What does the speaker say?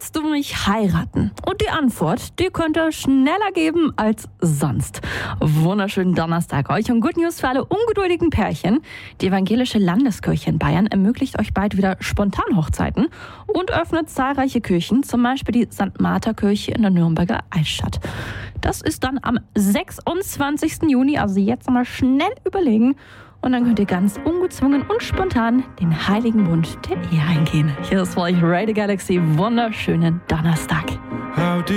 Willst du mich heiraten? Und die Antwort, die könnt ihr schneller geben als sonst. Wunderschönen Donnerstag euch und Good News für alle ungeduldigen Pärchen. Die evangelische Landeskirche in Bayern ermöglicht euch bald wieder Spontanhochzeiten und öffnet zahlreiche Kirchen, zum Beispiel die St. Martha-Kirche in der Nürnberger Altstadt. Das ist dann am 26. Juni, also jetzt mal schnell überlegen. Und dann könnt ihr ganz ungezwungen und spontan den heiligen Bund der Ehe eingehen. Hier ist für euch Radio Galaxy. Wunderschönen Donnerstag.